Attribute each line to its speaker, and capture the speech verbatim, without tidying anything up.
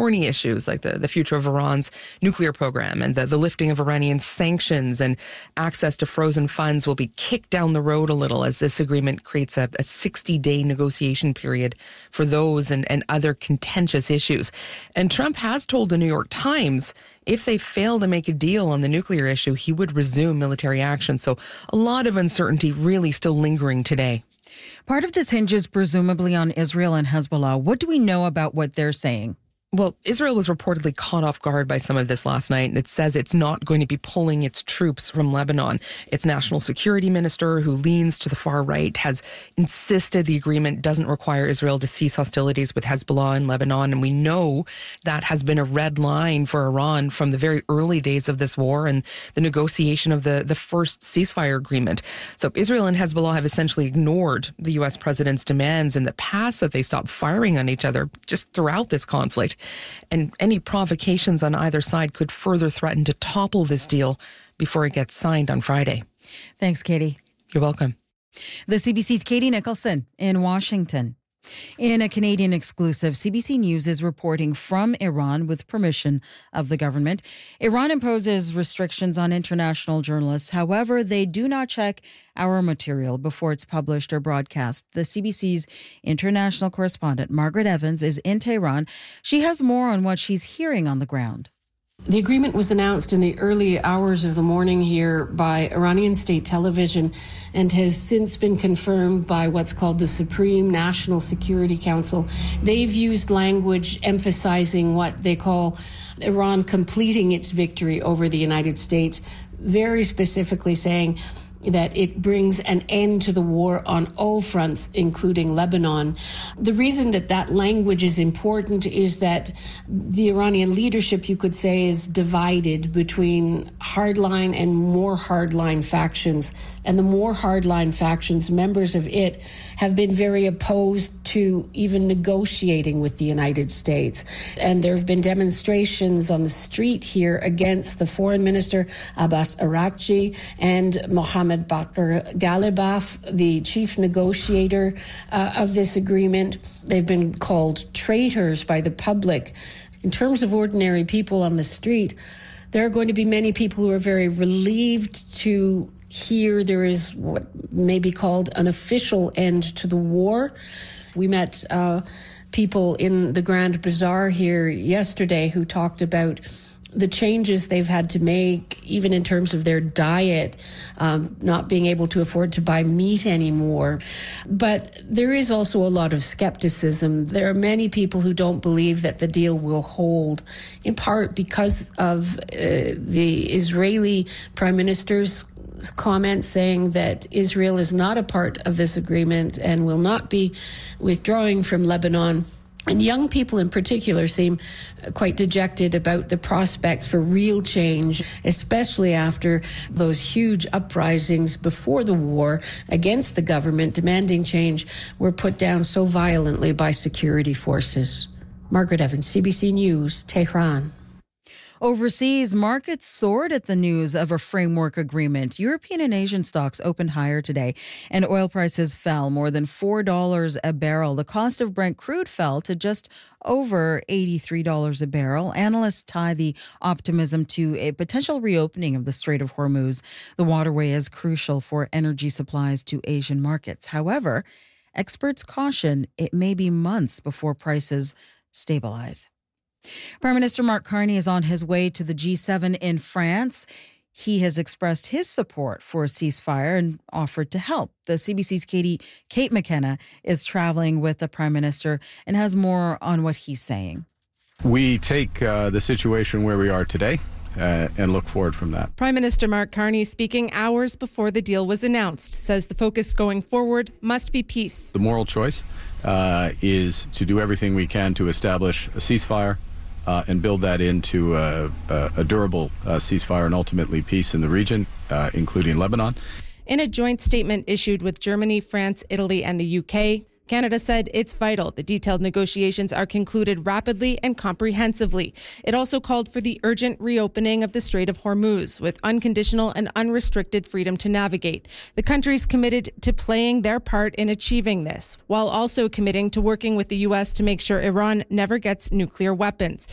Speaker 1: thorny issues like the, the future of Iran's nuclear program and the, the lifting of Iranian sanctions and access to frozen funds will be kicked down the road a little as this agreement creates a, a sixty-day negotiation period for those and, and other contentious issues. And Trump has told the New York Times if they fail to make a deal on the nuclear issue, he would resume military action. So a lot of uncertainty really still lingering today.
Speaker 2: Part of this hinges presumably on Israel and Hezbollah. What do we know about what they're saying?
Speaker 1: Well, Israel was reportedly caught off guard by some of this last night, and it says it's not going to be pulling its troops from Lebanon. Its national security minister, who leans to the far right, has insisted the agreement doesn't require Israel to cease hostilities with Hezbollah in Lebanon, and we know that has been a red line for Iran from the very early days of this war and the negotiation of the, the first ceasefire agreement. So Israel and Hezbollah have essentially ignored the U S president's demands in the past that they stop firing on each other just throughout this conflict. And any provocations on either side could further threaten to topple this deal before it gets signed on Friday.
Speaker 2: Thanks, Katie.
Speaker 1: You're welcome.
Speaker 2: The C B C's Katie Nicholson in Washington. In a Canadian exclusive, C B C News is reporting from Iran with permission of the government. Iran imposes restrictions on international journalists. However, they do not check our material before it's published or broadcast. The C B C's international correspondent, Margaret Evans, is in Tehran. She has more on what she's hearing on the ground.
Speaker 3: The agreement was announced in the early hours of the morning here by Iranian state television and has since been confirmed by what's called the Supreme National Security Council. They've used language emphasizing what they call Iran completing its victory over the United States, very specifically saying that it brings an end to the war on all fronts, including Lebanon. The reason that that language is important is that the Iranian leadership, you could say, is divided between hardline and more hardline factions. And the more hardline factions, members of it, have been very opposed to even negotiating with the United States. And there have been demonstrations on the street here against the foreign minister, Abbas Araghchi, and Mohammed Bakr Ghalibaf, the chief negotiator uh, of this agreement. They've been called traitors by the public. In terms of ordinary people on the street, there are going to be many people who are very relieved to hear there is what may be called an official end to the war. We met uh, people in the Grand Bazaar here yesterday who talked about the changes they've had to make, even in terms of their diet, um, not being able to afford to buy meat anymore. But there is also a lot of skepticism. There are many people who don't believe that the deal will hold, in part because of uh, the Israeli Prime Minister's comments saying that Israel is not a part of this agreement and will not be withdrawing from Lebanon. And young people in particular seem quite dejected about the prospects for real change, especially after those huge uprisings before the war against the government demanding change were put down so violently by security forces. Margaret Evans, C B C News, Tehran.
Speaker 2: Overseas, markets soared at the news of a framework agreement. European and Asian stocks opened higher today, and oil prices fell more than four dollars a barrel. The cost of Brent crude fell to just over eighty-three dollars a barrel. Analysts tie the optimism to a potential reopening of the Strait of Hormuz. The waterway is crucial for energy supplies to Asian markets. However, experts caution it may be months before prices stabilize. Prime Minister Mark Carney is on his way to the G seven in France. He has expressed his support for a ceasefire and offered to help. The C B C's Katie, Kate McKenna is traveling with the Prime Minister and has more on what he's saying.
Speaker 4: We take uh, the situation where we are today uh, and look forward from that.
Speaker 5: Prime Minister Mark Carney, speaking hours before the deal was announced, says the focus going forward must be peace.
Speaker 4: The moral choice uh, is to do everything we can to establish a ceasefire Uh, and build that into a, a, a durable uh, ceasefire and ultimately peace in the region, uh, including Lebanon.
Speaker 5: In a joint statement issued with Germany, France, Italy, and the U K, Canada said it's vital the detailed negotiations are concluded rapidly and comprehensively. It also called for the urgent reopening of the Strait of Hormuz with unconditional and unrestricted freedom to navigate. The countries committed to playing their part in achieving this, while also committing to working with the U S to make sure Iran never gets nuclear weapons.